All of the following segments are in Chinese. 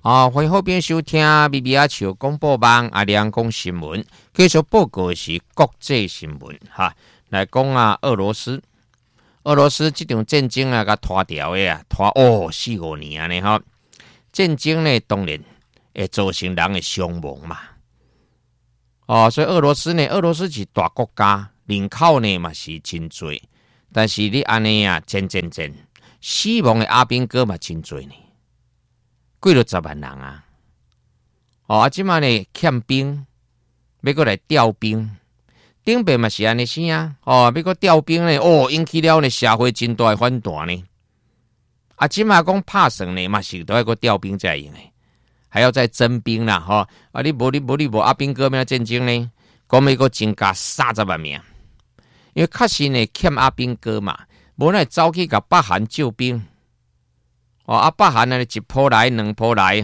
欢迎后边收听咪咪啊球广播网阿亮讲新闻，继续报告的是国际新闻哈。来讲啊，俄罗斯这场战争啊，甲拖掉的啊，拖4-5年安尼哈。战争呢，当然会造成人的伤亡嘛。所以俄罗斯是大国家，人口呢嘛是真多，但是你安尼啊，战，死亡的阿兵哥嘛真多呢。几了10万人啊！即马呢欠兵，要过来调兵，顶边嘛是安尼生啊！要过调兵呢，引起了呢社会真大的反弹呢。即马讲拍算呢，嘛是都要个调兵才用的，还要再征兵啦！你无阿兵哥咩战争呢？讲要个增加30万名，因为确实呢欠阿兵哥嘛，无奈走去甲北韩救兵。北韩呢一波来2波来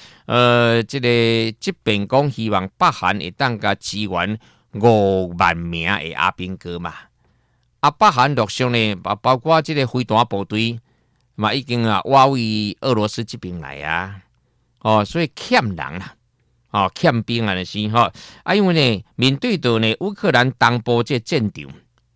这边讲希望北韩会当甲支援5万名的阿兵哥嘛。北韩陆续呢，包括这个飞弹部队嘛，已经挖位俄罗斯这边来啊。所以欠人啦，欠兵啊，是因为呢，面对到呢乌克兰东部这战场，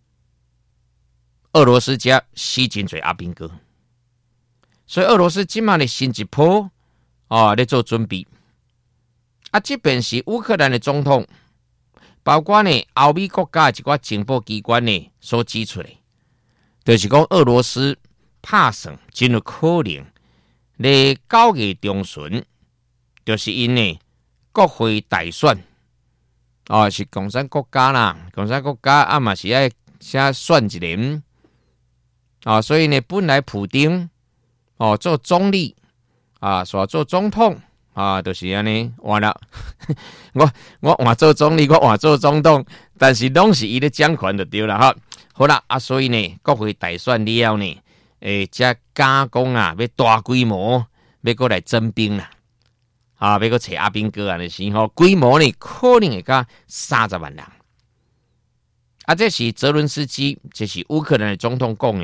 俄罗斯家死真多阿兵哥。所以俄罗斯今晚的新一波在做准备。这边是乌克兰的总统，包括呢欧美国家一寡情报机关呢所指出的，就是讲俄罗斯拍算真有可能在9月中旬，就是因呢国会大选是共产国家啦，共产国家嘛是爱先选一人所以呢本来普丁做总理所做总统就是安尼完了。我换做总理，我换做总统，但是拢是伊咧掌权就对了哈。好啦，所以呢，国会大选了呢，才加工要大规模，要过来征兵啦，要过找阿兵哥的时候，规模呢可能会加30万人。这是泽伦斯基，这是乌克兰的总统讲的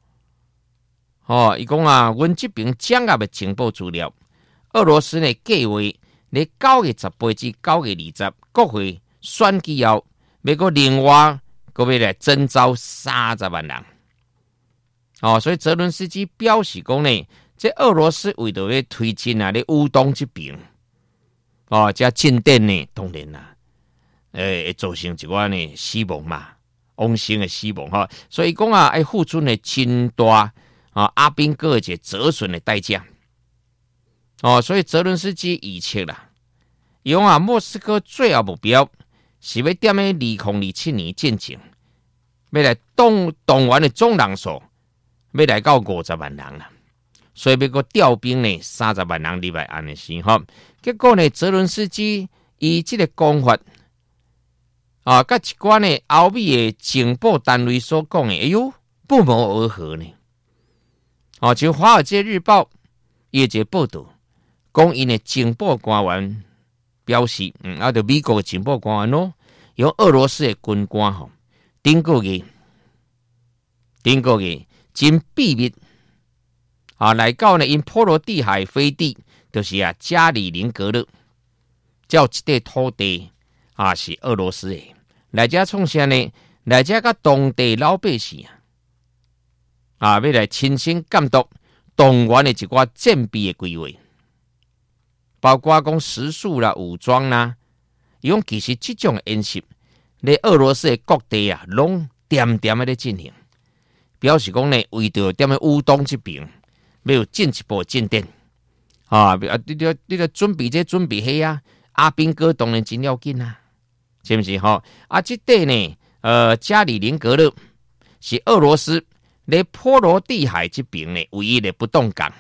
伊讲阮这边掌握的情报资料，俄罗斯呢计划在9月18至9月20，国会选举后，要个另外要来征召30万人。所以泽伦斯基表示讲呢，这俄罗斯为着要推进咧乌东这边，这进展呢，当然啦，会造成一寡呢死亡嘛，往生的死亡所以讲要付出呢真大。阿兵哥一个折损的代价所以泽伦斯基预测啦，伊讲莫斯科最后目标是要踮咧2027年进前，要来动员的总人数要来到50万人啦，所以要个调兵呢30万人入来安尼时结果呢泽伦斯基以这个讲法甲一寡呢欧美的情报单位所讲的，不谋而合呢。就《华尔街日报》业界报道，讲因的情报官员表示，就美国的情报官员用俄罗斯的军官顶个月真秘密来到呢因波罗的海飞地，就是加里宁格勒，叫一块土地是俄罗斯的，来遮创啥呢？来遮甲当地老百姓要来亲身监督动员的一寡战备的规划，包括讲食宿啦、武装啦，伊讲其实这种演习，在俄罗斯的各地拢点在进行，表示讲呢，为着踮咧乌东这边，要有进一步进展你着准备迄阿兵哥当然真要紧是不是这块呢？加里宁格勒是俄罗斯在波罗的海这边呢唯一的不动港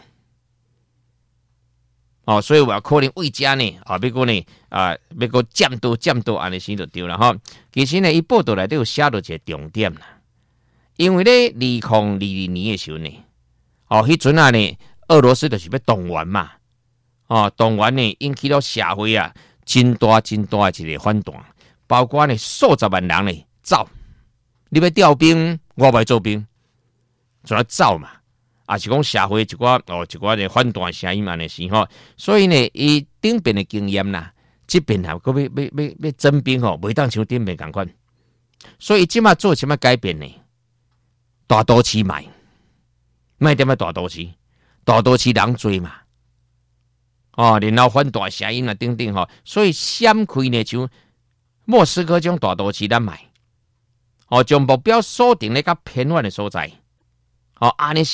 所以我可能为家呢要过呢要过占到安尼先就对了其实呢，伊报道内底有写到一个重点啦，因为咧2022年的时候呢，迄阵呢，俄罗斯就是要动员嘛，动员呢引起了社会真大的一个反弹，包括呢数十万人呢走，你要调兵，我要做兵。就要走嘛， 也是讲社会一寡的反弹声音安尼是吼，所以呢，伊顶边的经验啦，这边啊，搁要征兵吼，袂当像顶边共款，所以即马做什么改变呢？大都市卖点么大都市人多嘛，然后反弹声音啊等等吼，所以闪开呢像莫斯科这种大都市咱卖，将目标锁定咧较偏远的所在，安尼